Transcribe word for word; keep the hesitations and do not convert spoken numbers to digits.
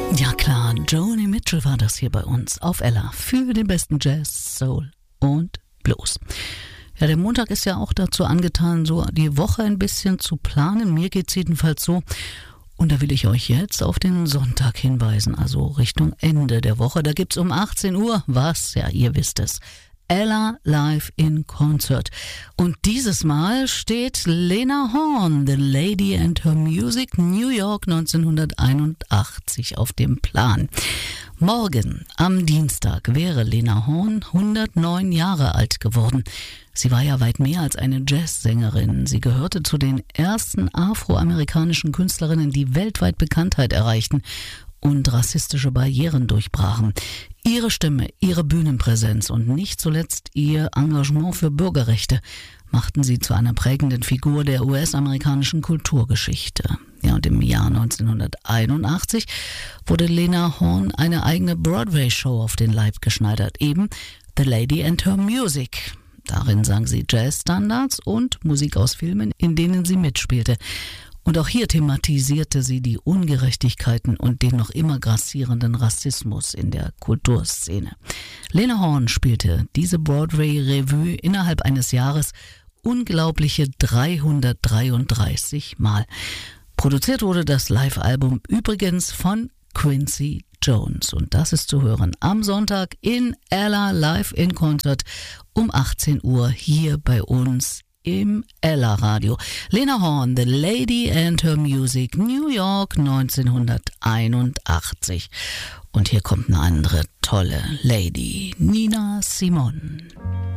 Ja klar, Joni Mitchell war das hier bei uns auf Ella für den besten Jazz, Soul und Blues. Ja, der Montag ist ja auch dazu angetan, so die Woche ein bisschen zu planen. Mir geht's jedenfalls so. Und da will ich euch jetzt auf den Sonntag hinweisen, also Richtung Ende der Woche. Da gibt's um achtzehn Uhr was, ja, ihr wisst es, Ella Live in Concert. Und dieses Mal steht Lena Horne, The Lady and Her Music, New York neunzehnhunderteinundachtzig auf dem Plan. Morgen, am Dienstag, wäre Lena Horne hundertneun Jahre alt geworden. Sie war ja weit mehr als eine Jazzsängerin. Sie gehörte zu den ersten afroamerikanischen Künstlerinnen, die weltweit Bekanntheit erreichten und rassistische Barrieren durchbrachen. Ihre Stimme, ihre Bühnenpräsenz und nicht zuletzt ihr Engagement für Bürgerrechte machten sie zu einer prägenden Figur der U S-amerikanischen Kulturgeschichte. Ja, und im Jahr neunzehnhunderteinundachtzig wurde Lena Horne eine eigene Broadway-Show auf den Leib geschneidert, eben The Lady and Her Music. Darin sang sie Jazzstandards und Musik aus Filmen, in denen sie mitspielte. Und auch hier thematisierte sie die Ungerechtigkeiten und den noch immer grassierenden Rassismus in der Kulturszene. Lena Horne spielte diese Broadway-Revue innerhalb eines Jahres unglaubliche dreihundertdreiunddreißig Mal. Produziert wurde das Live-Album übrigens von Quincy Jones. Und das ist zu hören am Sonntag in Ella Live in Concert um achtzehn Uhr hier bei uns im Ella Radio. Lena Horne, The Lady and Her Music, New York neunzehnhunderteinundachtzig. Und hier kommt eine andere tolle Lady, Nina Simone.